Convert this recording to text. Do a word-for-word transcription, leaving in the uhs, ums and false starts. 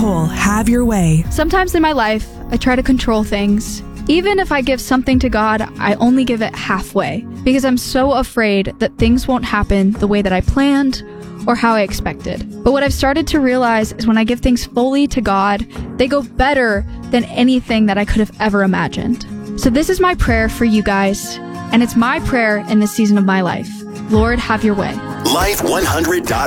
Nicole, have your way. Sometimes in my life, I try to control things. Even if I give something to God, I only give it halfway because I'm so afraid that things won't happen the way that I planned or how I expected. But what I've started to realize is when I give things fully to God, they go better than anything that I could have ever imagined. So this is my prayer for you guys, and it's my prayer in this season of my life. Lord, have your way. Life one hundred.